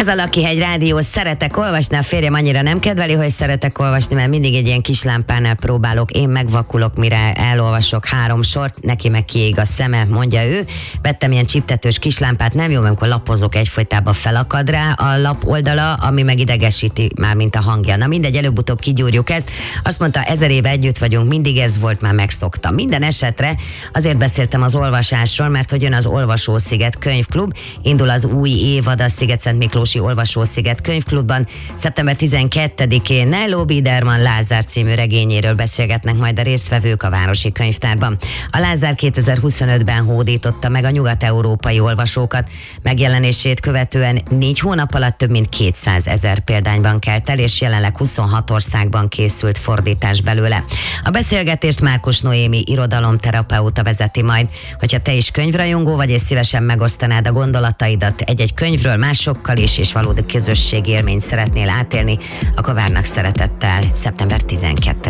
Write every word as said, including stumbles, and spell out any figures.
Ez a Lakihegy Rádió, szeretek olvasni, a férjem annyira nem kedveli, hogy szeretek olvasni, mert mindig egy ilyen kis lámpánál próbálok, én megvakulok, mire elolvasok három sort, neki meg kiég a szeme, mondja ő. Vettem ilyen csiptetős kislámpát, nem jó, amikor lapozok, egyfolytában felakad rá a lap oldala, ami meg idegesíti már, mint a hangja. Na mindegy, előbb-utóbb kigyúrjuk ezt. Azt mondta, ezer éve együtt vagyunk, mindig ez volt, már megszoktam. Minden esetre azért beszéltem az olvasásról, mert hogy jön az Olvasósziget könyvklub, indul az új évad a Sziget-Szent Miklósi Olvasósziget könyvklubban. szeptember tizenkettedikén Nello Biederman Lázár című regényéről beszélgetnek majd a résztvevők a Városi Könyvtárban. A Lázár kétezer-huszonötben hódította meg a nyugat-európai olvasókat. Megjelenését követően négy hónap alatt több mint kétszázezer példányban kelt el, és jelenleg huszonhat országban készült fordítás belőle. A beszélgetést Márkus Noémi irodalomterapeuta vezeti majd. Hogyha te is könyvrajongó vagy, és szívesen megosztanád a gondolataidat egy-egy könyvről másokkal is, és valódi közösségi élményt szeretnél átélni, akkor várnak szeretettel szeptember tizenkettedikén.